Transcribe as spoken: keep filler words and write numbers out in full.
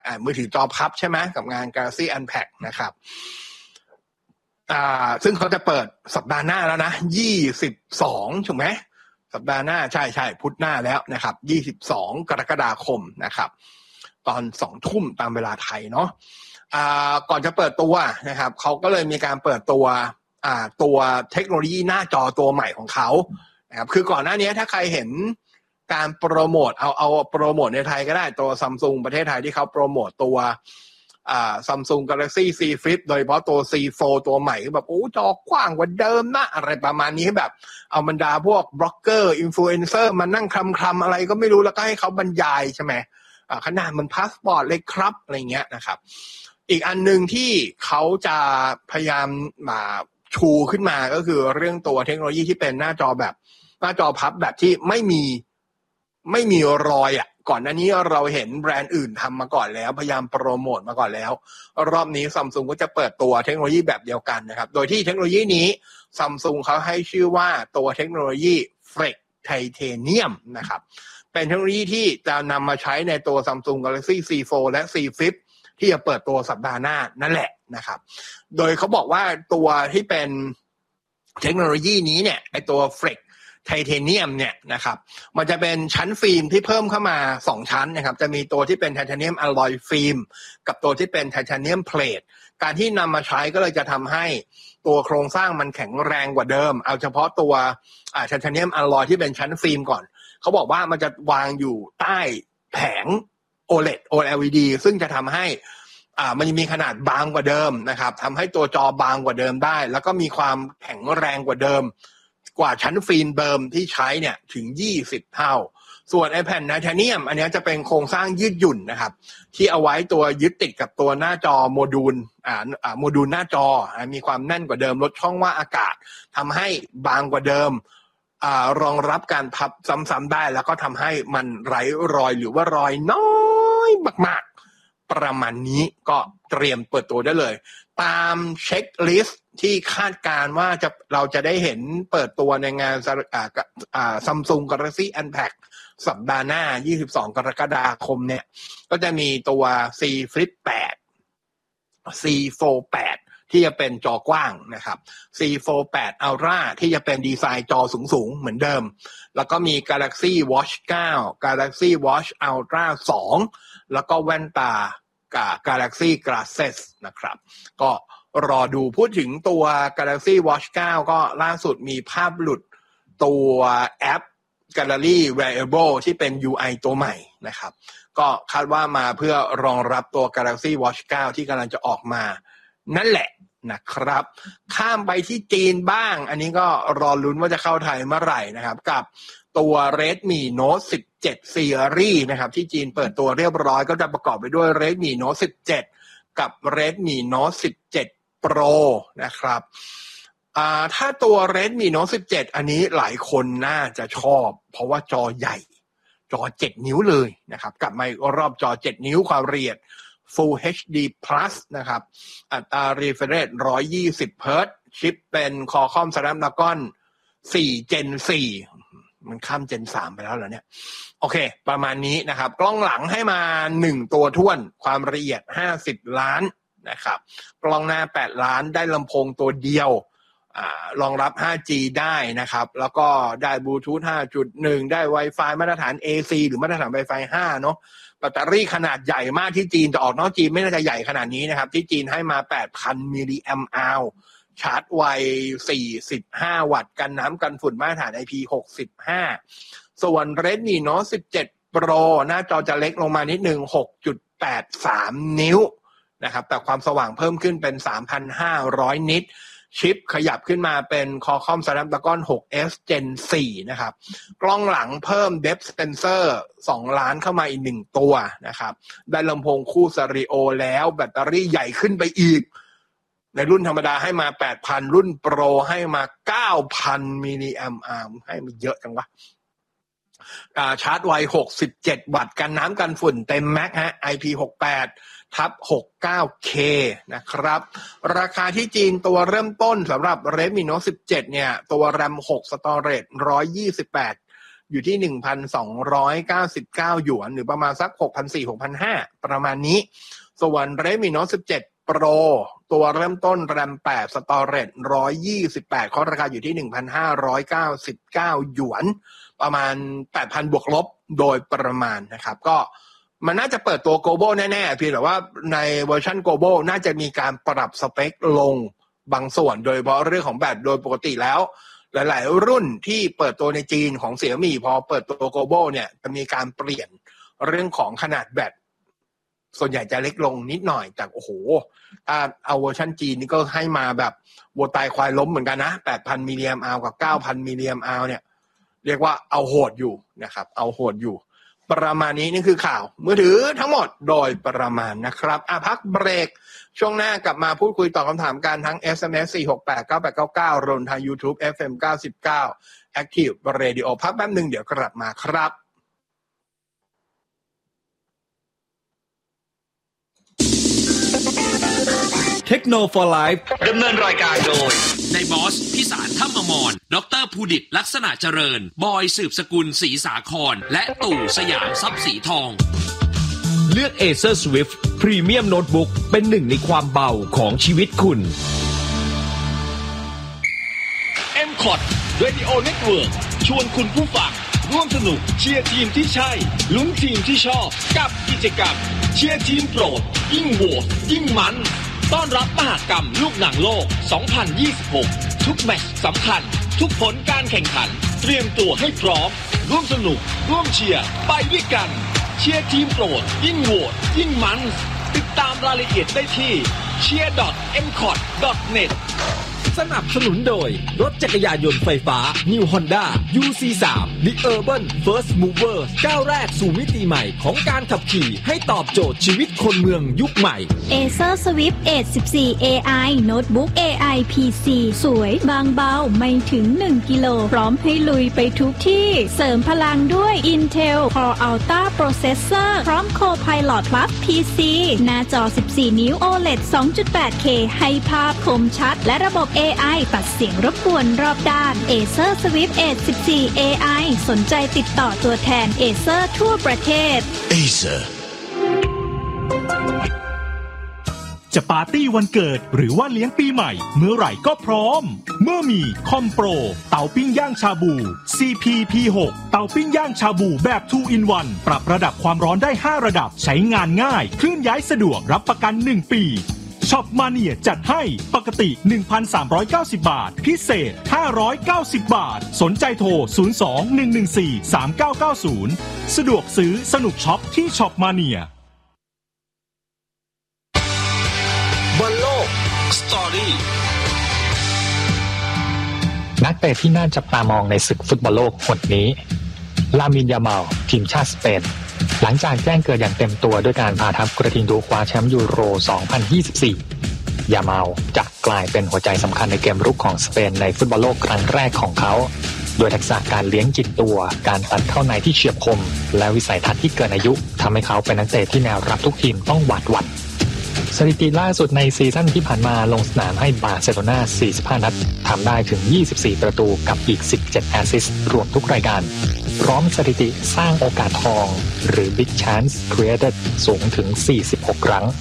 อ่ามือถือจอพับใช่ไหมกับงาน Galaxy Unpacked นะครับอ่าซึ่งเขาจะเปิดสัปดาห์หน้าแล้วนะยี่สิบสองถูกไหมสัปดาห์หน้าใช่ใช่พุธหน้าแล้วนะครับยี่สิบสองกรกฎาคมนะครับตอนสองทุ่มตามเวลาไทยเนาะอ่าก่อนจะเปิดตัวนะครับเขาก็เลยมีการเปิดตัวอ่าตัวเทคโนโลยีหน้าจอตัวใหม่ของเขานะครับคือก่อนหน้านี้ถ้าใครเห็นการโปรโมทเอาเอาโปรโมทในไทยก็ได้ตัว Samsung ประเทศไทยที่เขาโปรโมทตัวอ่า Samsung Galaxy Z Flip โดยเฉพาะตัว ซี โฟร์ ตัวใหม่ก็แบบโอ้จอกว้างกว่าเดิมนะอะไรประมาณนี้แบบเอาบรรดาพวกบล็อกเกอร์อินฟลูเอนเซอร์มานั่งคลำๆอะไรก็ไม่รู้แล้วก็ให้เขาบรรยายใช่ไหมอ่าขนาดมันพาสปอร์ตเลยครับอะไรเงี้ยนะครับอีกอันนึงที่เขาจะพยายามมาชูขึ้นมาก็คือเรื่องตัวเทคโนโลยีที่เป็นหน้าจอแบบหน้าจอพับแบบที่ไม่มีไม่มีรอยอ่ะก่อนหน้านี้เราเห็นแบรนด์อื่นทำมาก่อนแล้วพยายามโปรโมทมาก่อนแล้วรอบนี้ Samsung ก็จะเปิดตัวเทคโนโลยีแบบเดียวกันนะครับโดยที่เทคโนโลยีนี้ Samsung เขาให้ชื่อว่าตัวเทคโนโลยี Flex Titanium นะครับเป็นเทคโนโลยีที่จะนำมาใช้ในตัว Samsung Galaxy ซี โฟร์ และ Z Flip ที่จะเปิดตัวสัปดาห์หน้านั่นแหละนะครับโดยเขาบอกว่าตัวที่เป็นเทคโนโลยีนี้เนี่ยไอตัว Flexไทเทเนียมเนี่ยนะครับมันจะเป็นชั้นฟิล์มที่เพิ่มเข้ามาสองชั้นนะครับจะมีตัวที่เป็นไทเทเนียมอลลอยฟิล์มกับตัวที่เป็นไทเทเนียมเพลทการที่นำมาใช้ก็เลยจะทำให้ตัวโครงสร้างมันแข็งแรงกว่าเดิมเอาเฉพาะตัวอ่าไทเทเนียมอลลอยที่เป็นชั้นฟิล์มก่อนเขาบอกว่ามันจะวางอยู่ใต้แผง โอ แอล อี ดี โอ แอล อี ดี ซึ่งจะทำให้อ่ามันมีขนาดบางกว่าเดิมนะครับทำให้ตัวจอบางกว่าเดิมได้แล้วก็มีความแข็งแรงกว่าเดิมกว่าชั้นฟิล์มเดิมที่ใช้เนี่ยถึงยี่สิบเท่าส่วนไอ้แผ่นไทเทเนียมอันนี้จะเป็นโครงสร้างยืดหยุ่นนะครับที่เอาไว้ตัวยึดติดกับตัวหน้าจอโมดูลอ่าอ่าโมดูลหน้าจอมีความแน่นกว่าเดิมลดช่องว่างอากาศทำให้บางกว่าเดิมอ่ารองรับการพับซ้ำๆได้แล้วก็ทำให้มันไร้รอยหรือว่ารอยน้อยมากๆประมาณนี้ก็เตรียมเปิดตัวได้เลยตามเช็คลิสต์ที่คาดการว่าจะเราจะได้เห็นเปิดตัวในงานอ่าอ่า Samsung Galaxy Unpacked สัปดาห์หน้ายี่สิบสองกรกฎาคมเนี่ยก็จะมีตัว Z Flip แปด Z Fold แปดที่จะเป็นจอกว้างนะครับ Z Fold แปด Ultra ที่จะเป็นดีไซน์จอสูงๆเหมือนเดิมแล้วก็มี Galaxy Watch เก้า Galaxy Watch Ultra สองแล้วก็แว่นตากับ Galaxy Glasses นะครับก็รอดูพูดถึงตัว Galaxy Watch เก้าก็ล่าสุดมีภาพหลุดตัวแอป Gallery Wearable ที่เป็น ยู ไอ ตัวใหม่นะครับก็คาดว่ามาเพื่อรองรับตัว Galaxy Watch เก้าที่กำลังจะออกมานั่นแหละนะครับข้ามไปที่จีนบ้างอันนี้ก็รอลุ้นว่าจะเข้าไทยเมื่อไหร่นะครับกับตัว Redmi Note สิบเจ็ด Series นะครับที่จีนเปิดตัวเรียบร้อยก็จะประกอบไปด้วย Redmi Note สิบเจ็ด กับ Redmi Note สิบเจ็ด Pro นะครับอ่าถ้าตัว Redmi Note สิบเจ็ด อันนี้หลายคนน่าจะชอบเพราะว่าจอใหญ่จอเจ็ดนิ้วเลยนะครับกลับมาอีกรอบจอเจ็ดนิ้วความละเอียด Full เอช ดี Plus นะครับอัตรา refresh หนึ่งร้อยยี่สิบ เฮิร์ตซ์ชิปเป็น Qualcomm Snapdragon โฟร์ Gen โฟร์มันข้าม Gen ทรีไปแล้วเหรอเนี่ยโอเคประมาณนี้นะครับกล้องหลังให้มาหนึ่งตัวท้วนความละเอียดห้าสิบล้านนะครับกล้องหน้าแปดล้านได้ลำโพงตัวเดียวอ่ารองรับ ห้าจี ได้นะครับแล้วก็ได้บลูทูธ ห้าจุดหนึ่ง ได้ Wi-Fi มาตรฐาน เอ ซี หรือมาตรฐาน Wi-Fi ห้าเนาะแบตเตอรี่ขนาดใหญ่มากที่จีนแต่ออกนอกจีนไม่น่าจะใหญ่ขนาดนี้นะครับที่จีนให้มา แปดพัน มิลลิแอมป์อาวชาร์จไวสี่สิบห้าวัตต์กันน้ำกันฝุ่นมาตรฐาน ไอ พี หกสิบห้าส่วน Redmi Note สิบเจ็ด Pro หน้าจอจะเล็กลงมานิดนึง หกจุดแปดสาม นิ้วนะครับแต่ความสว่างเพิ่มขึ้นเป็น สามพันห้าร้อย นิตชิปขยับขึ้นมาเป็น Qualcomm Snapdragon ซิกเอส Gen โฟร์นะครับกล้องหลังเพิ่ม Depth Sensor สองล้านเข้ามาอีกหนึ่งตัวนะครับได้ลำโพงคู่สเตอริโอแล้วแบตเตอรี่ใหญ่ขึ้นไปอีกในรุ่นธรรมดาให้มา แปดพัน รุ่นโปรให้มา เก้าพัน มิลลิแอมป์อาวให้มันเยอะจังวะอ่าชาร์จไวหกสิบเจ็ดวัตต์กันน้ำกันฝุ่นเต็มแม็กฮะ ไอ พี หกสิบแปดทับ หกสิบเก้าเค นะครับราคาที่จีนตัวเริ่มต้นสำหรับ Redmi Note สิบเจ็ดเนี่ยตัว RAM หก Storage หนึ่งร้อยยี่สิบแปดอยู่ที่ หนึ่งพันสองร้อยเก้าสิบเก้า หยวนหรือประมาณสัก หกพันสี่ร้อย หกพันห้าร้อย ประมาณนี้ส่วน Redmi Note สิบเจ็ด Pro ตัวเริ่มต้น แรม แปด Storage หนึ่งร้อยยี่สิบแปดเคาะราคาอยู่ที่ หนึ่งพันห้าร้อยเก้าสิบเก้า หยวนประมาณ แปดพัน บวกลบโดยประมาณนะครับก็มันน่าจะเปิดตัว Global แน่ๆเพียงแต่ว่าในเวอร์ชัน Global น่าจะมีการปรับสเปคลงบางส่วนโดยเฉพาะเรื่องของแบตโดยปกติแล้วหลายๆรุ่นที่เปิดตัวในจีนของเสี่ยมี่พอเปิดตัว Global เนี่ยจะมีการเปลี่ยนเรื่องของขนาดแบตส่วนใหญ่จะเล็กลงนิดหน่อยแต่โอ้โหถ้าเอาเวอร์ชันจีนนี่ก็ให้มาแบบวัวตายควายล้มเหมือนกันนะ แปดพัน มิลลิแอมป์อาวกับ เก้าพัน มิลลิแอมป์อาวเนี่ยเรียกว่าเอาโหดอยู่นะครับเอาโหดอยู่ประมาณนี้นี่คือข่าวมือถือทั้งหมดโดยประมาณนะครับอ่ะพักเบรกช่วงหน้ากลับมาพูดคุยตอบคำถามกันทั้ง เอส เอ็ม เอส สี่ หก แปด เก้า แปด เก้า เก้ารวมทาง YouTube เอฟ เอ็ม เก้าสิบเก้า Active Radio พักแป๊บนึงเดี๋ยวกลับมาครับเทคโนโลยี Life ดำเนินรายการโดยในบอสพิสารถ้ำอมรดรภูดิตลักษณะเจริญบอยสืบสกุลศรีสาครและตู่สยามทรัพย์สีทองเลือก Acer Swift Premium Notebook เป็นหนึ่งในความเบาของชีวิตคุณเอ็ม คอท Radio Network ชวนคุณผู้ฟังร่วมสนุกเชียร์ทีมที่ใช่ลุ้นทีมที่ชอบกับกิจกรรมเชียร์ทีมโปรดยิ่งโหวตยิ่งมันต้อนรับมหกรรมลูกหนังโลก สองพันยี่สิบหก ทุกแมตช์สำคัญทุกผลการแข่งขันเตรียมตัวให้พร้อมร่วมสนุกร่วมเชียร์ไปด้วยกันเชียร์ทีมโปรดยิ่งโหวตยิ่งมันติดตามรายละเอียดได้ที่ เชียร์ ดอท เอ็ม คอท ดอท เน็ตสนับสนุนโดยรถจักรยานยนต์ไฟฟ้า New Honda ยู ซี ทรี The Urban First Mover ก้าวแรกสู่มิติใหม่ของการขับขี่ให้ตอบโจทย์ชีวิตคนเมืองยุคใหม่ Acer Swift เอท สิบสี่ เอ ไอ Notebook เอ ไอ พี ซี สวยบางเบาไม่ถึงหนึ่งกิโลพร้อมให้ลุยไปทุกที่เสริมพลังด้วย Intel Core Ultra Processor พร้อม Copilot Plus พี ซี หน้าจอสิบสี่นิ้ว โอ แอล อี ดี สองจุดแปดเค ให้ภาพคมชัดและระบบ เอ ไอ ตัดเสียงรบกวนรอบด้าน Acer Swift เอท สิบสี่ เอ ไอ สนใจติดต่อตัวแทน Acer ทั่วประเทศ Acer จะปาร์ตี้วันเกิดหรือว่าเลี้ยงปีใหม่เมื่อไหร่ก็พร้อมเมื่อมีคอมโปรเตาปิ้งย่างชาบู ซี พี พี หก เตาปิ้งย่างชาบูแบบ ทู อิน วัน ปรับระดับความร้อนได้ห้าระดับใช้งานง่ายเคลื่อนย้ายสะดวกรับประกันหนึ่งปีช็อปมาเนียจัดให้ปกติ หนึ่งพันสามร้อยเก้าสิบ บาทพิเศษห้าร้อยเก้าสิบบาทสนใจโทรศูนย์ สอง หนึ่ง หนึ่ง สี่ สาม เก้า เก้า ศูนย์สะดวกซื้อสนุกช็อปที่ช็อปมาเนียบอลโลกสตอรี่นักเตะที่น่าจับตามองในศึกฟุตบอลโลกหนนี้ลามินยามัลทีมชาติสเปนหลังจากแจ้งเกิดอย่างเต็มตัวด้วยการพาทัพกระทิงดูคว้าแชมป์ยูโร สองพันยี่สิบสี่ ยามัลจะกลายเป็นหัวใจสำคัญในเกมรุกของสเปนในฟุตบอลโลกครั้งแรกของเขาโดยทักษะการเลี้ยงจิตตัวการตัดเข้าในที่เฉียบคมและวิสัยทัศน์ที่เกินอายุทำให้เขาเป็นนักเตะที่แนวรับทุกทีมต้องหวาดหวั่นสถิติล่าสุดในซีซั่นที่ผ่านมาลงสนามให้บาร์เซโลนาสี่สิบห้านัดทำได้ถึงยี่สิบสี่ประตูกับอีกสิบเจ็ดแอสซิสต์รวมทุกรายการพร้อมสถิติสร้างโอกาสทองหรือ Big Chance Created สูงถึงสี่สิบหกครั้ง